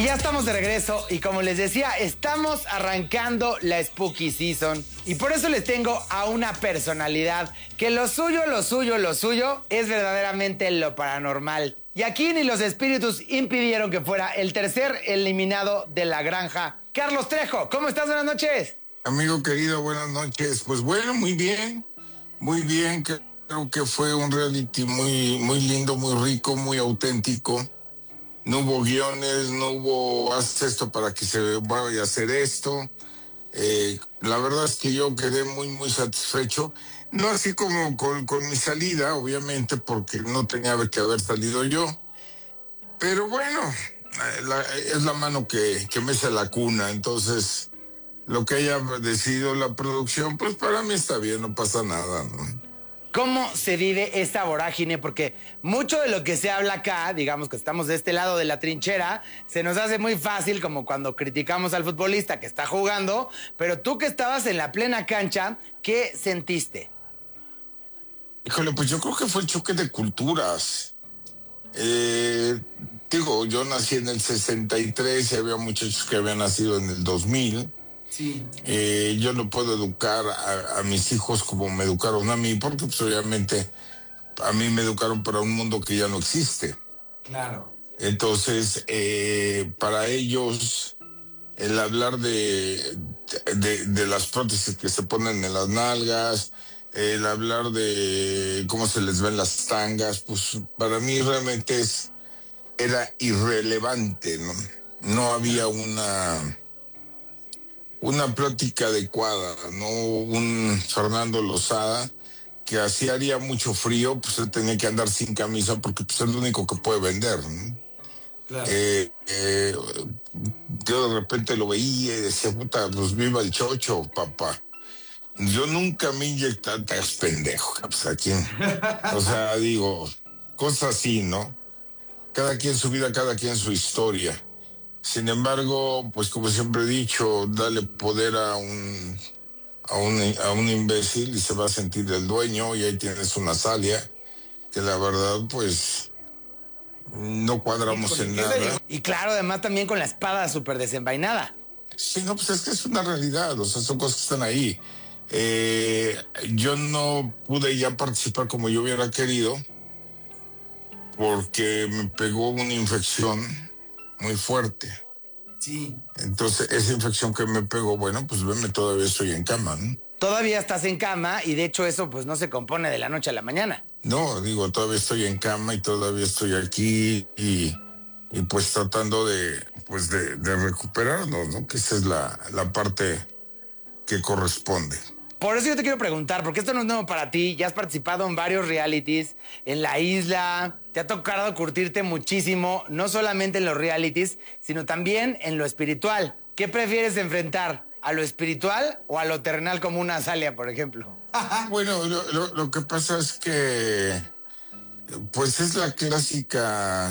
Ya estamos de regreso y como les decía, estamos arrancando la Spooky Season y por eso les tengo a una personalidad que lo suyo es verdaderamente lo paranormal. Y aquí ni los espíritus impidieron que fuera el tercer eliminado de la granja. Carlos Trejo, ¿cómo estás? Buenas noches. Amigo querido, buenas noches. Pues bueno, muy bien. Creo que fue un reality muy lindo, muy rico, muy auténtico. No hubo guiones, no hubo haz esto para que se vaya a hacer esto. La verdad es que yo quedé muy satisfecho. No así como con mi salida, obviamente, porque no tenía que haber salido yo. Pero bueno, es la mano que mece la cuna. Entonces, lo que haya decidido la producción, pues para mí está bien, no pasa nada, ¿no? ¿Cómo se vive esta vorágine? Porque mucho de lo que se habla acá, digamos que estamos de este lado de la trinchera, se nos hace muy fácil como cuando criticamos al futbolista que está jugando, pero tú que estabas en la plena cancha, ¿qué sentiste? Híjole, pues yo creo que fue el choque de culturas. Yo nací en el 63 y había muchachos que habían nacido en el 2000. Sí. Yo no puedo educar a mis hijos como me educaron a mí, porque pues obviamente a mí me educaron para un mundo que ya no existe. Claro. Entonces, para ellos, el hablar de las prótesis que se ponen en las nalgas, el hablar de cómo se les ven las tangas, pues para mí realmente era irrelevante, ¿no? No había una plática adecuada, ¿no? Un Fernando Lozada, que así haría mucho frío, pues él tenía que andar sin camisa porque pues es lo único que puede vender, ¿no? Claro. Yo de repente lo veía y decía, puta, pues viva el chocho, papá. Yo nunca me inyecté, estás pendejo, pues aquí. O sea, digo, cosas así, ¿no? Cada quien su vida, cada quien su historia. Sin embargo, pues como siempre he dicho, dale poder a un imbécil y se va a sentir el dueño, y ahí tienes una Salia que la verdad, pues, no cuadramos en nada. Y claro, además también con la espada súper desenvainada. Sí, no, pues es que es una realidad, o sea, son cosas que están ahí. Yo no pude ya participar como yo hubiera querido porque me pegó una infección muy fuerte. Sí. Entonces, esa infección que me pegó, bueno, pues veme, todavía estoy en cama, ¿no? Todavía estás en cama y de hecho eso pues no se compone de la noche a la mañana. No, digo, todavía estoy en cama y todavía estoy aquí y pues tratando de recuperarnos, ¿no? Que esa es la parte que corresponde. Por eso yo te quiero preguntar, porque esto no es nuevo para ti, ya has participado en varios realities, en la isla, te ha tocado curtirte muchísimo, no solamente en los realities, sino también en lo espiritual. ¿Qué prefieres enfrentar? ¿A lo espiritual o a lo terrenal como una Azalia, por ejemplo? Bueno, lo que pasa es que, pues es la clásica,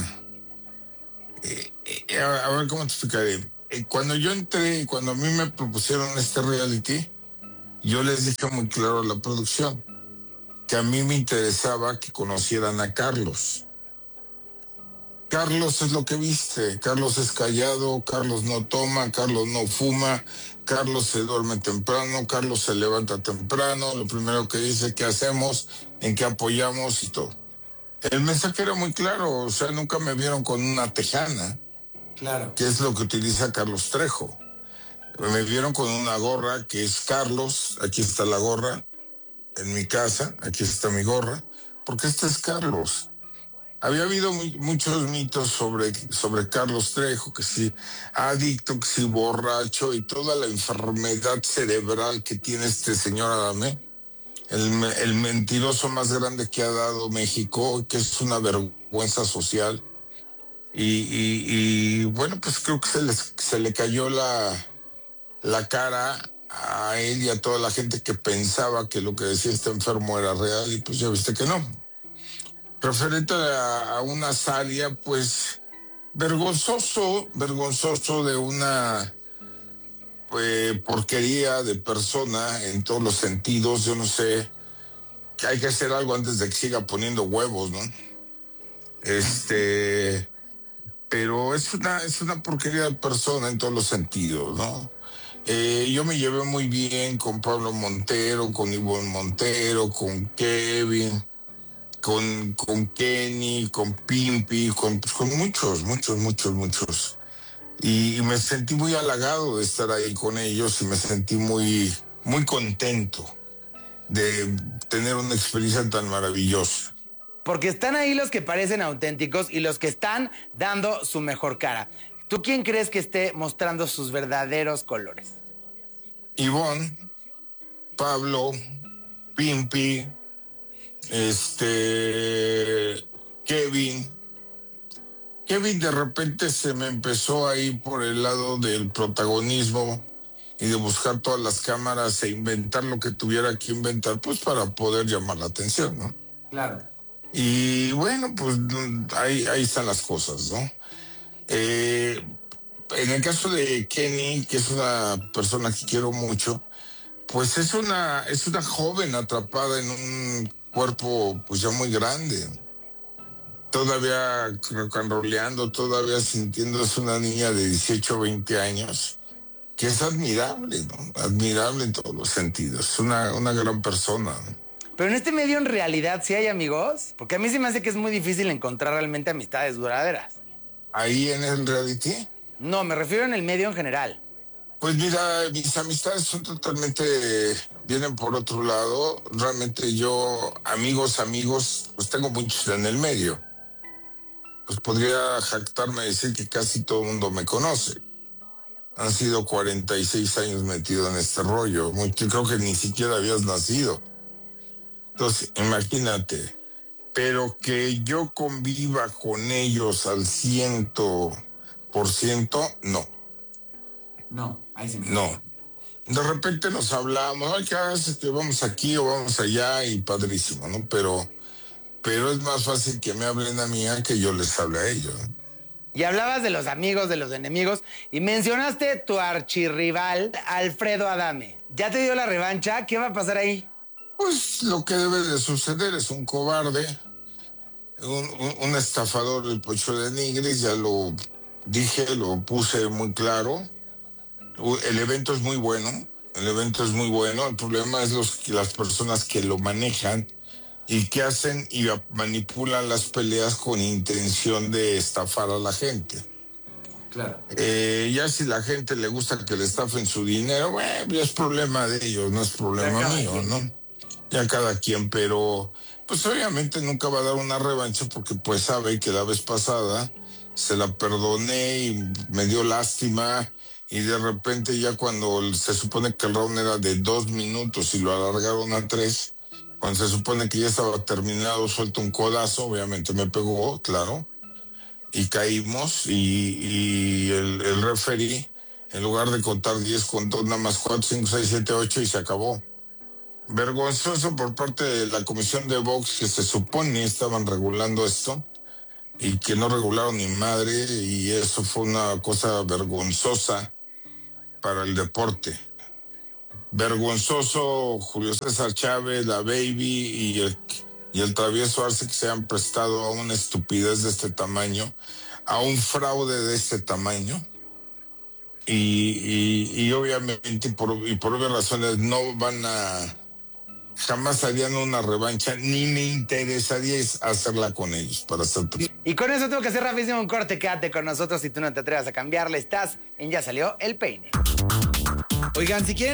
a ver cómo te explicaré. Cuando yo entré, cuando a mí me propusieron este reality, yo les dije muy claro a la producción que a mí me interesaba que conocieran a Carlos. Carlos es lo que viste, Carlos es callado, Carlos no toma, Carlos no fuma, Carlos se duerme temprano, Carlos se levanta temprano, lo primero que dice, ¿qué hacemos? ¿En qué apoyamos? Y todo. El mensaje era muy claro, o sea, nunca me vieron con una tejana, Claro. que es lo que utiliza Carlos Trejo. Me vieron con una gorra que es Carlos, aquí está la gorra, en mi casa, aquí está mi gorra, porque este es Carlos. Había habido muchos mitos sobre Carlos Trejo, que sí adicto, que sí borracho, y toda la enfermedad cerebral que tiene este señor Adame, el mentiroso más grande que ha dado México, que es una vergüenza social. Y bueno, pues creo que se le cayó la cara a él y a toda la gente que pensaba que lo que decía este enfermo era real, y pues ya viste que no. Referente a una Salia, pues vergonzoso de una porquería de persona en todos los sentidos. Yo no sé, que hay que hacer algo antes de que siga poniendo huevos, ¿no? pero es una porquería de persona en todos los sentidos, ¿no? Yo me llevé muy bien con Pablo Montero, con Ivonne Montero, con Kevin, con Kenny, con Pimpi, con muchos, muchos, muchos, muchos. Y me sentí muy halagado de estar ahí con ellos y me sentí muy, muy contento de tener una experiencia tan maravillosa. Porque están ahí los que parecen auténticos y los que están dando su mejor cara. ¿Tú quién crees que esté mostrando sus verdaderos colores? Ivonne, Pablo, Pimpi, Kevin. Kevin de repente se me empezó a ir por el lado del protagonismo y de buscar todas las cámaras e inventar lo que tuviera que inventar, pues para poder llamar la atención, ¿no? Claro. Y bueno, pues ahí están las cosas, ¿no? En el caso de Kenny, que es una persona que quiero mucho, pues es una joven atrapada en un cuerpo pues ya muy grande. Todavía rocanroleando, todavía sintiéndose una niña de 18 o 20 años, que es admirable, ¿no? Admirable en todos los sentidos. Una gran persona, ¿no? Pero en este medio en realidad sí hay amigos, porque a mí se me hace que es muy difícil encontrar realmente amistades duraderas. Ahí en el reality. No, me refiero en el medio en general. Pues mira, mis amistades son totalmente, vienen por otro lado. Realmente yo, amigos, pues tengo muchos en el medio. Pues podría jactarme de decir que casi todo el mundo me conoce. Han sido 46 años metido en este rollo. Yo creo que ni siquiera habías nacido. Entonces, imagínate. Pero que yo conviva con ellos al 100%, no. No, ahí sí. No. De repente nos hablamos, ay, ¿qué haces? Que vamos aquí o vamos allá y padrísimo, ¿no? Pero es más fácil que me hablen a mí a que yo les hable a ellos. Y hablabas de los amigos, de los enemigos, y mencionaste tu archirrival, Alfredo Adame. ¿Ya te dio la revancha? ¿Qué va a pasar ahí? Pues lo que debe de suceder es un cobarde, un estafador del Pocho de Nigris, ya lo dije, lo puse muy claro. El evento es muy bueno, el problema es las personas que lo manejan y que hacen y manipulan las peleas con intención de estafar a la gente. Claro. Ya si la gente le gusta que le estafen su dinero, bueno, ya es problema de ellos, no es problema mío, ¿no? Ya cada quien, pero pues obviamente nunca va a dar una revancha porque pues sabe que la vez pasada se la perdoné y me dio lástima y de repente ya cuando se supone que el round era de 2 minutos y lo alargaron a 3, cuando se supone que ya estaba terminado, suelto un codazo, obviamente me pegó, claro, y caímos y el referee, en lugar de contar 10, contó nada más 4, 5, 6, 7, 8 y se acabó. Vergonzoso por parte de la comisión de box que se supone estaban regulando esto y que no regularon ni madre y eso fue una cosa vergonzosa para el deporte. Vergonzoso Julio César Chávez, la Baby y el travieso Arce que se han prestado a una estupidez de este tamaño, a un fraude de este tamaño. Y obviamente por obvias razones no van a, jamás harían una revancha, ni me interesaría hacerla con ellos, para ser. Y con eso tengo que hacer rapidísimo un corte. Quédate con nosotros si tú no te atrevas a cambiarle. Estás en Ya Salió el Peine. Oigan, si quieren